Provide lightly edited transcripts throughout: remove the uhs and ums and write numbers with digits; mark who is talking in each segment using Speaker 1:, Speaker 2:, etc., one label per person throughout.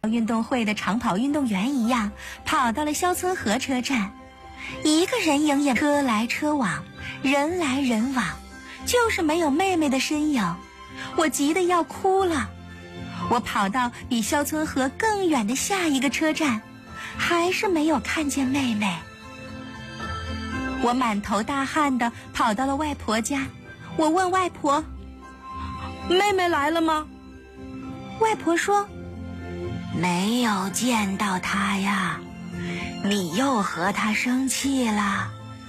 Speaker 1: 运动会的长跑运动员一样，跑到了肖村河车站。一个人影也，车来车往，人来人往，就是没有妹妹的身影。我急得要哭了。我跑到比肖村河更远的下一个车站，还是没有看见妹妹。我满头大汗地跑到了外婆家，我问外婆：“妹妹来了吗？”外婆说：“没有见到她呀，你又和她生气了。”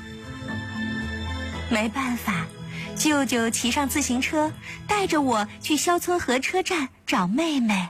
Speaker 1: 没办法，舅舅骑上自行车，带着我去肖村河车站找妹妹。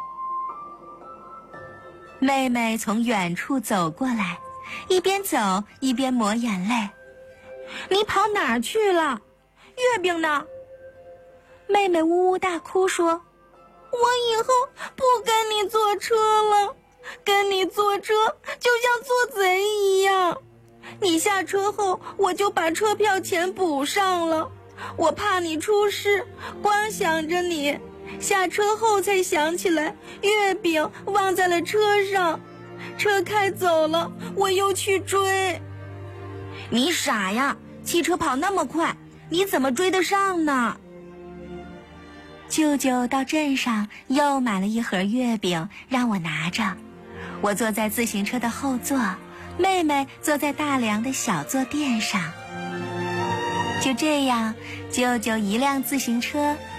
Speaker 1: 妹妹从远处走过来，一边走一边抹眼泪。“你跑哪儿去了？月饼呢？”妹妹呜呜大哭说：“我以后不跟你坐车了，跟你坐车就像做贼一样。你下车后，我就把车票钱补上了。我怕你出事，光想着你，下车后才想起来月饼忘在了车上。车开走了，我又去追。”“你傻呀，汽车跑那么快，你怎么追得上呢？”舅舅到镇上又买了一盒月饼让我拿着，我坐在自行车的后座，妹妹坐在大梁的小坐垫上。就这样，舅舅一辆自行车